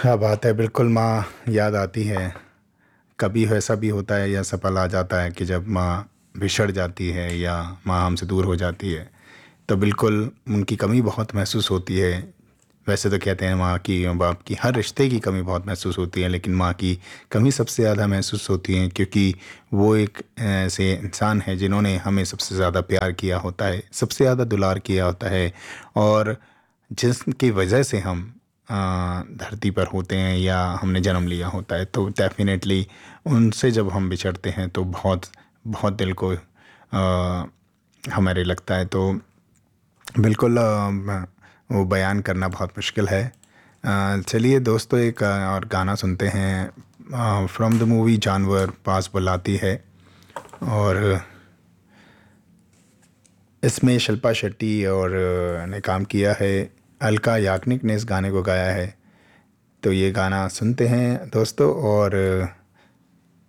क्या बात है, बिल्कुल माँ याद आती है। कभी ऐसा भी होता है या ऐसा पल आ जाता है कि जब माँ बिछड़ जाती है या माँ हमसे दूर हो जाती है, तो बिल्कुल उनकी कमी बहुत महसूस होती है। वैसे तो कहते हैं माँ की और बाप की हर रिश्ते की कमी बहुत महसूस होती है, लेकिन माँ की कमी सबसे ज़्यादा महसूस होती है, क्योंकि वो एक ऐसे इंसान है जिन्होंने हमें सबसे ज़्यादा प्यार किया होता है, सबसे ज़्यादा दुलार किया होता है। और जिसकी वजह से हम धरती पर होते हैं या हमने जन्म लिया होता है, तो डेफिनेटली उनसे जब हम बिछड़ते हैं तो बहुत बहुत दिल को हमारे लगता है। तो बिल्कुल वो बयान करना बहुत मुश्किल है। चलिए दोस्तों, एक और गाना सुनते हैं फ्रॉम द मूवी जानवर पास बुलाती है। और इसमें शिल्पा शेट्टी और ने काम किया है। अलका याग्निक ने इस गाने को गाया है। तो ये गाना सुनते हैं दोस्तों, और